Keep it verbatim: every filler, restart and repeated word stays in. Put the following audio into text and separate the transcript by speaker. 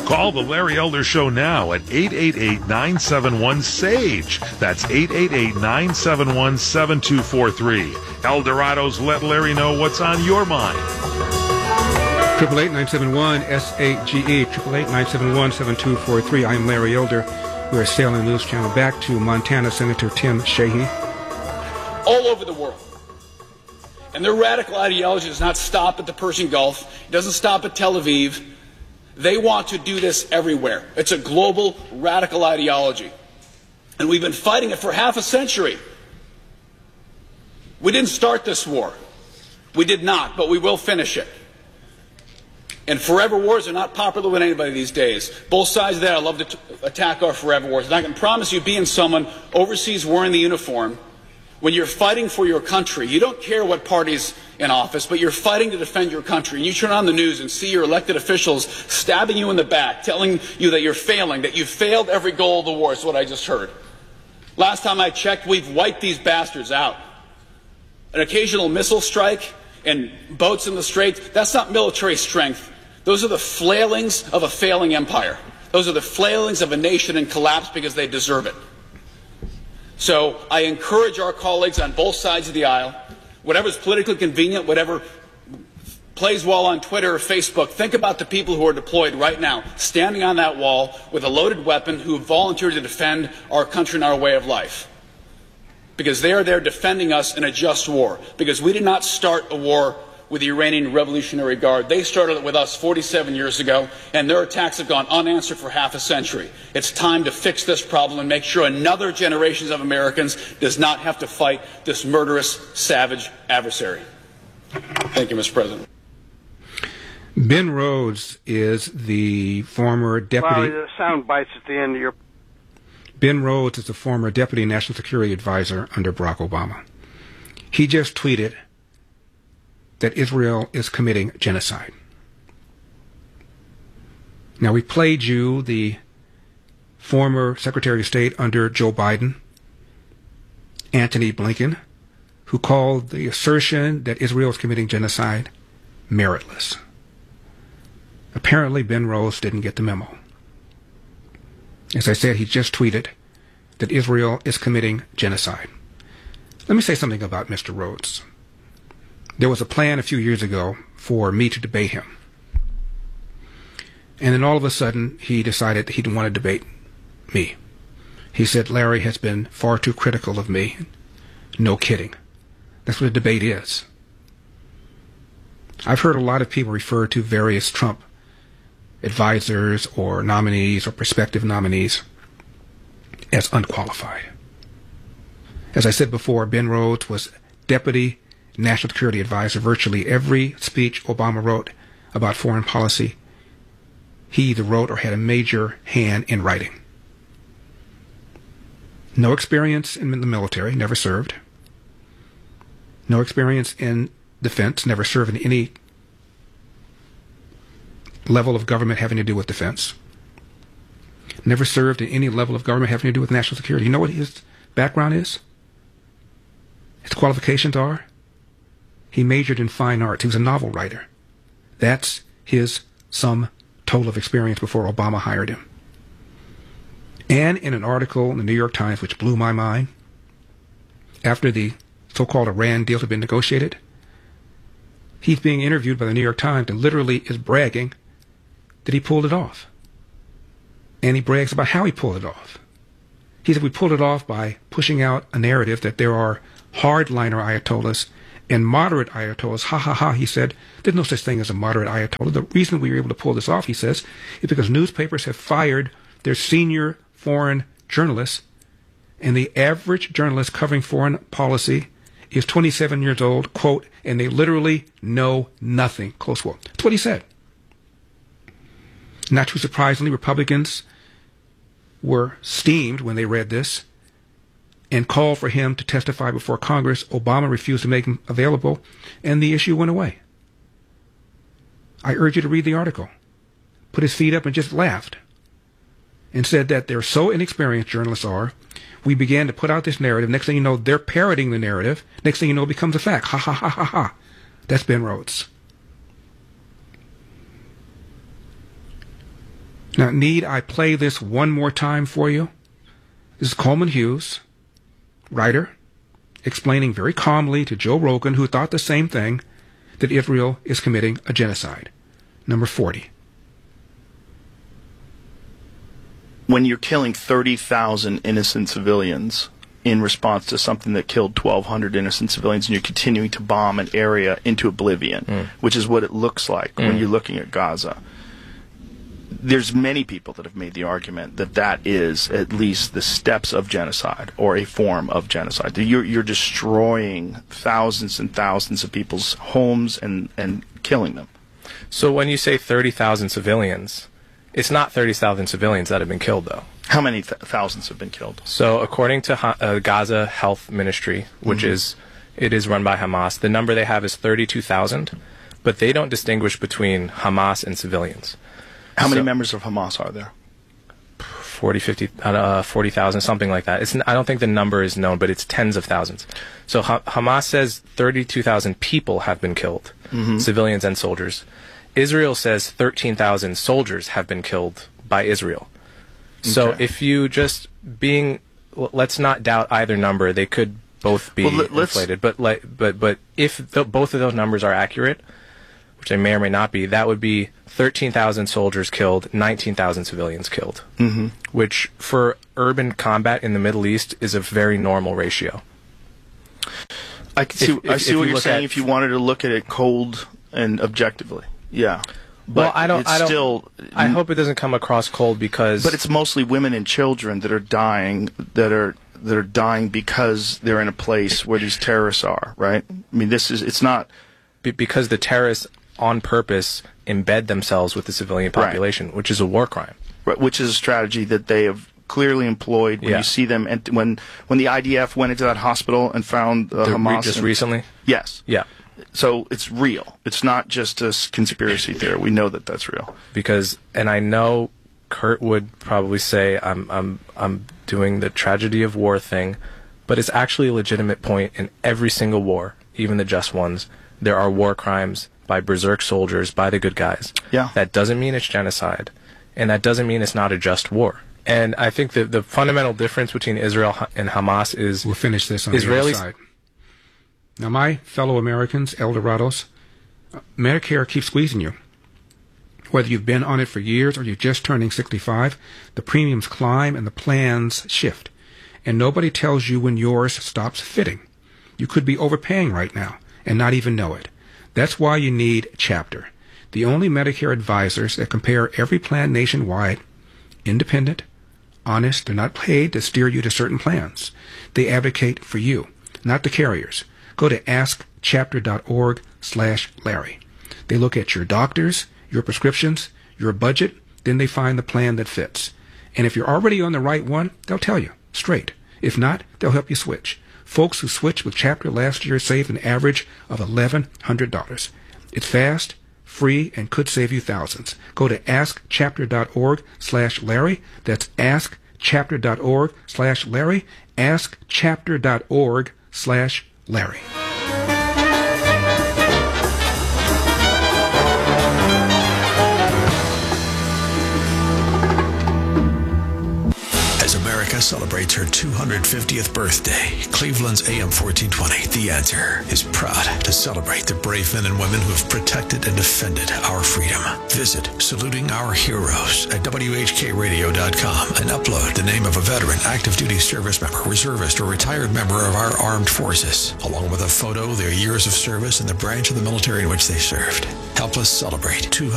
Speaker 1: Call the Larry Elder Show now at eight eight eight, nine seven one, S A G E. That's eight eight eight, nine seven one, seven two four three. El Dorado's Let Larry Know What's on Your Mind.
Speaker 2: Triple eight nine seven one S A G E. Triple eight nine seven one seven two four three. I am Larry Elder. We're sailing the news channel back to Montana Senator Tim Sheehy.
Speaker 3: All over the world. And their radical ideology does not stop at the Persian Gulf. It doesn't stop at Tel Aviv. They want to do this everywhere. It's a global radical ideology. And we've been fighting it for half a century. We didn't start this war. We did not, but we will finish it. And forever wars are not popular with anybody these days. Both sides of that, I love to t- attack our forever wars. And I can promise you, being someone overseas wearing the uniform, when you're fighting for your country, you don't care what party's in office, but you're fighting to defend your country. And you turn on the news and see your elected officials stabbing you in the back, telling you that you're failing, that you've failed every goal of the war, is what I just heard. Last time I checked, we've wiped these bastards out. An occasional missile strike and boats in the straits, that's not military strength. Those are the flailings of a failing empire. Those are the flailings of a nation in collapse because they deserve it. So I encourage our colleagues on both sides of the aisle, whatever's politically convenient, whatever plays well on Twitter or Facebook, think about the people who are deployed right now, standing on that wall with a loaded weapon, who have volunteered to defend our country and our way of life. Because they are there defending us in a just war. Because we did not start a war with the Iranian Revolutionary Guard. They started it with us forty-seven years ago, and their attacks have gone unanswered for half a century. It's time to fix this problem and make sure another generation of Americans does not have to fight this murderous, savage adversary. Thank you, Mister President.
Speaker 2: Ben Rhodes is the former deputy...
Speaker 4: Wow, the sound bites at the end of your...
Speaker 2: Ben Rhodes is the former deputy national security advisor under Barack Obama. He just tweeted that Israel is committing genocide. Now, we played you the former Secretary of State under Joe Biden, Antony Blinken, who called the assertion that Israel is committing genocide meritless. Apparently, Ben Rhodes didn't get the memo. As I said, he just tweeted that Israel is committing genocide. Let me say something about Mister Rhodes. There was a plan a few years ago for me to debate him. And then all of a sudden, he decided that he didn't want to debate me. He said, Larry has been far too critical of me. No kidding. That's what a debate is. I've heard a lot of people refer to various Trump advisors or nominees or prospective nominees as unqualified. As I said before, Ben Rhodes was deputy national security advisor. Virtually every speech Obama wrote about foreign policy, he either wrote or had a major hand in writing. No experience in the military, never served. No experience in defense, never served in any level of government having to do with defense. Never served in any level of government having to do with national security. You know what his background is? His qualifications are? He majored in fine arts. He was a novel writer. That's his sum total of experience before Obama hired him. And in an article in the New York Times, which blew my mind, after the so-called Iran deal had been negotiated, he's being interviewed by the New York Times and literally is bragging that he pulled it off. And he brags about how he pulled it off. He said we pulled it off by pushing out a narrative that there are hardliner Ayatollahs and moderate Ayatollahs. Ha ha ha, he said, there's no such thing as a moderate Ayatollah. The reason we were able to pull this off, he says, is because newspapers have fired their senior foreign journalists, and the average journalist covering foreign policy is twenty-seven years old, quote, and they literally know nothing, close quote. That's what he said. Not too surprisingly, Republicans were steamed when they read this and called for him to testify before Congress. Obama refused to make him available, and the issue went away. I urge you to read the article. Put his feet up and just laughed and said that they're so inexperienced, journalists are. We began to put out this narrative. Next thing you know, they're parroting the narrative. Next thing you know, it becomes a fact. Ha, ha, ha, ha, ha. That's Ben Rhodes. Now, need I play this one more time for you? This is Coleman Hughes, writer, explaining very calmly to Joe Rogan, who thought the same thing, that Israel is committing a genocide. Number forty.
Speaker 5: When you're killing thirty thousand innocent civilians in response to something that killed twelve hundred innocent civilians, and you're continuing to bomb an area into oblivion, mm. which is what it looks like mm. when you're looking at Gaza, there's many people that have made the argument that that is at least the steps of genocide or a form of genocide. You're, you're destroying thousands and thousands of people's homes and, and killing them.
Speaker 6: So when you say thirty thousand civilians, it's not thirty thousand civilians that have been killed, though.
Speaker 5: How many th- thousands have been killed?
Speaker 6: So according to ha- uh, Gaza Health Ministry, which mm-hmm. is it is run by Hamas, the number they have is thirty-two thousand, but they don't distinguish between Hamas and civilians.
Speaker 5: How many
Speaker 6: so,
Speaker 5: members of Hamas are there?
Speaker 6: forty, fifty, uh, forty thousand, something like that. It's, I don't think the number is known, but it's tens of thousands. So ha- Hamas says thirty-two thousand people have been killed, mm-hmm. civilians and soldiers. Israel says thirteen thousand soldiers have been killed by Israel. So okay. if you just being, let's not doubt either number. They could both be well, inflated. But like, but but if the, both of those numbers are accurate, which they may or may not be, that would be thirteen thousand soldiers killed, nineteen thousand civilians killed, mm-hmm. which for urban combat in the Middle East is a very normal ratio.
Speaker 5: I can see,
Speaker 6: if,
Speaker 5: I
Speaker 6: if,
Speaker 5: see
Speaker 6: if
Speaker 5: what
Speaker 6: you
Speaker 5: you're saying
Speaker 6: at,
Speaker 5: if you wanted to look at it cold and objectively. Yeah. But
Speaker 6: well, I don't.
Speaker 5: it's
Speaker 6: I don't.
Speaker 5: Still,
Speaker 6: I hope it doesn't come across cold because.
Speaker 5: But it's mostly women and children that are dying. That are that are dying because they're in a place where these terrorists are. Right. I mean, this is. It's not
Speaker 6: be- because the terrorists on purpose embed themselves with the civilian population, right. which is a war crime.
Speaker 5: Right. Which is a strategy that they have clearly employed. When
Speaker 6: yeah.
Speaker 5: you see them, and when when the I D F went into that hospital and found uh, Hamas.
Speaker 6: Re- just
Speaker 5: and,
Speaker 6: recently.
Speaker 5: Yes.
Speaker 6: Yeah.
Speaker 5: So it's real. It's not just a conspiracy theory. We know that that's real.
Speaker 6: Because, and I know Kurt would probably say I'm I'm I'm doing the tragedy of war thing, but it's actually a legitimate point in every single war, even the just ones. There are war crimes by berserk soldiers, by the good guys.
Speaker 5: Yeah.
Speaker 6: That doesn't mean it's genocide, and that doesn't mean it's not a just war. And I think that the fundamental difference between Israel and Hamas is
Speaker 2: we'll finish this on
Speaker 6: Israelis,
Speaker 2: the other side. Now, my fellow Americans, Eldorados, Medicare keeps squeezing you. Whether you've been on it for years or you're just turning sixty-five, the premiums climb and the plans shift. And nobody tells you when yours stops fitting. You could be overpaying right now and not even know it. That's why you need Chapter, the only Medicare advisors that compare every plan nationwide, independent, honest. They're not paid to steer you to certain plans. They advocate for you, not the carriers. Go to ask chapter dot org slash Larry. They look at your doctors, your prescriptions, your budget, then they find the plan that fits. And if you're already on the right one, they'll tell you straight. If not, they'll help you switch. Folks who switched with Chapter last year saved an average of eleven hundred dollars. It's fast, free, and could save you thousands. Go to ask chapter dot org slash Larry. That's ask chapter dot org slash Larry. ask chapter dot org slash Larry.
Speaker 7: As America celebrates her two hundred fiftieth birthday, Cleveland's A M fourteen twenty, The Answer, is proud to celebrate the brave men and women who have protected and defended our freedom. Visit Saluting Our Heroes at W H K radio dot com and upload the name of a veteran, active duty service member, reservist, or retired member of our armed forces, along with a photo, their years of service, and the branch of the military in which they served. Help us celebrate two hundred